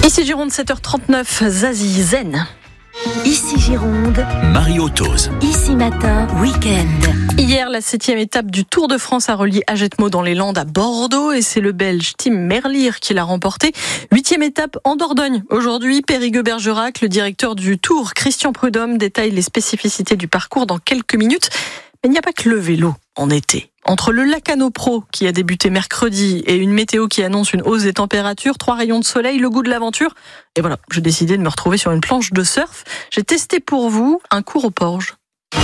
Ici Gironde, 7h39, Zazie Zen. Ici Gironde, Mario Tose. Ici Matin, week-end. Hier, la 7e étape du Tour de France a relié Agetmo dans les Landes à Bordeaux et c'est le Belge Tim Merlier qui l'a remporté. 8e étape en Dordogne. Aujourd'hui, Périgueux-Bergerac, le directeur du Tour, Christian Prudhomme, détaille les spécificités du parcours dans quelques minutes. Mais il n'y a pas que le vélo en été. Entre le Lacano Pro qui a débuté mercredi et une météo qui annonce une hausse des températures, 3 rayons de soleil, le goût de l'aventure. Et voilà, j'ai décidé de me retrouver sur une planche de surf. J'ai testé pour vous un cours au porge.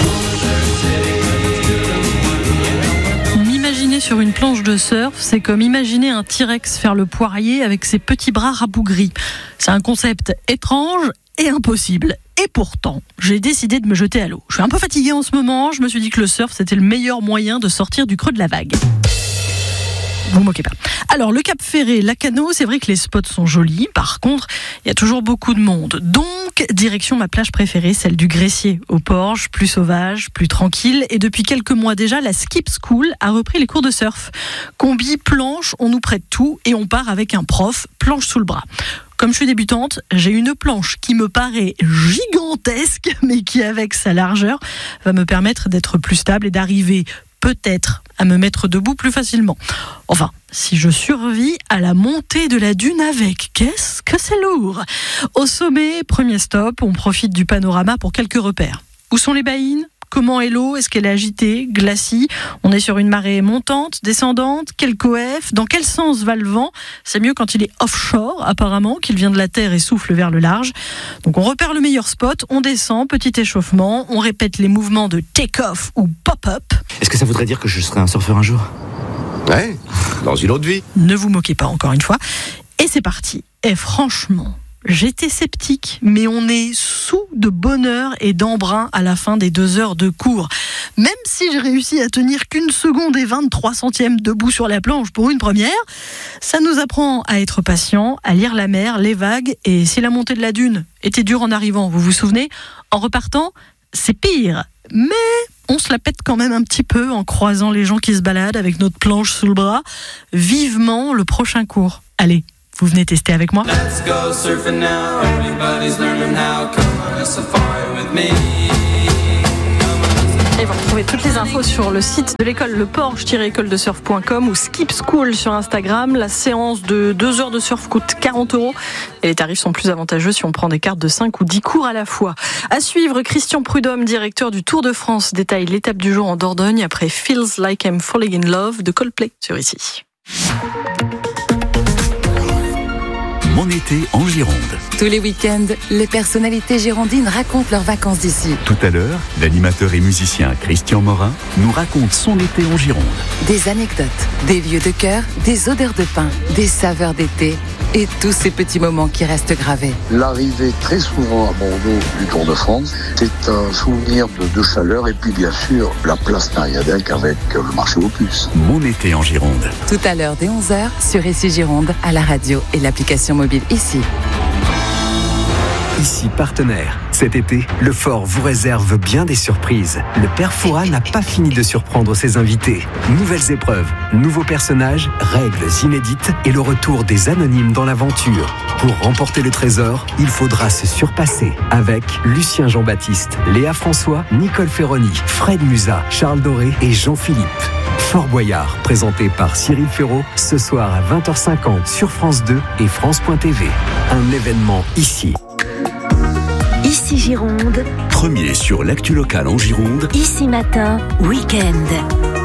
M'imaginer sur une planche de surf, c'est comme imaginer un T-Rex faire le poirier avec ses petits bras rabougris. C'est un concept étrange et impossible. Et pourtant, j'ai décidé de me jeter à l'eau. Je suis un peu fatiguée en ce moment, je me suis dit que le surf, c'était le meilleur moyen de sortir du creux de la vague. Vous moquez pas. Alors, le Cap Ferré, Lacano, c'est vrai que les spots sont jolis. Par contre, il y a toujours beaucoup de monde. Donc, direction ma plage préférée, celle du Gressier, au Porge, plus sauvage, plus tranquille. Et depuis quelques mois déjà, la Skip School a repris les cours de surf. Combi, planche, on nous prête tout et on part avec un prof, planche sous le bras. Comme je suis débutante, j'ai une planche qui me paraît gigantesque, mais qui, avec sa largeur, va me permettre d'être plus stable et d'arriver peut-être à me mettre debout plus facilement. Enfin, si je survis à la montée de la dune avec, qu'est-ce que c'est lourd! Au sommet, premier stop, on profite du panorama pour quelques repères. Où sont les baïnes ? Comment est l'eau ? Est-ce qu'elle est agitée, glacie ? On est sur une marée montante, descendante ? Quel coef ? Dans quel sens va le vent ? C'est mieux quand il est offshore, apparemment, qu'il vient de la terre et souffle vers le large. Donc on repère le meilleur spot, on descend, petit échauffement, on répète les mouvements de take-off ou pop-up. Est-ce que ça voudrait dire que je serai un surfeur un jour ? Ouais, dans une autre vie. Ne vous moquez pas encore une fois. Et c'est parti. Et franchement, j'étais sceptique, mais on est sous de bonheur et d'embrun à la fin des 2 heures de cours. Même si j'ai réussi à tenir qu'une seconde et 23 centièmes debout sur la planche pour une première, ça nous apprend à être patient, à lire la mer, les vagues, et si la montée de la dune était dure en arrivant, vous vous souvenez, en repartant, c'est pire. Mais on se la pète quand même un petit peu en croisant les gens qui se baladent avec notre planche sous le bras. Vivement le prochain cours. Allez, vous venez tester avec moi. Let's go surfing now, everybody's learning how. Come on a safari with me. Et vous retrouvez toutes les infos sur le site de l'école, le porge-écoledesurf.com ou Skip School sur Instagram. La séance de 2 heures de surf coûte 40 € et les tarifs sont plus avantageux si on prend des cartes de 5 ou 10 cours à la fois. À suivre, Christian Prudhomme, directeur du Tour de France, détaille l'étape du jour en Dordogne après Feels Like I'm Falling in Love de Coldplay sur Ici. Mon été en Gironde. Tous les week-ends, les personnalités girondines racontent leurs vacances d'ici. Tout à l'heure, l'animateur et musicien Christian Morin nous raconte son été en Gironde. Des anecdotes, des lieux de cœur, des odeurs de pin, des saveurs d'été et tous ces petits moments qui restent gravés. L'arrivée très souvent à Bordeaux du Tour de France, c'est un souvenir de chaleur et puis bien sûr la place Nariadec avec le marché aux puces. Mon été en Gironde. Tout à l'heure dès 11h sur Ici Gironde, à la radio et l'application mobile Ici. Ici partenaire. Cet été, le Fort vous réserve bien des surprises. Le Père Fouras n'a pas fini de surprendre ses invités. Nouvelles épreuves, nouveaux personnages, règles inédites et le retour des anonymes dans l'aventure. Pour remporter le trésor, il faudra se surpasser avec Lucien Jean-Baptiste, Léa François, Nicole Ferroni, Fred Musa, Charles Doré et Jean-Philippe. Fort Boyard, présenté par Cyril Ferraud, ce soir à 20h50 sur France 2 et France.tv. Un événement ici. Ici Gironde, Premier sur l'actu locale en Gironde. Ici Matin, week-end.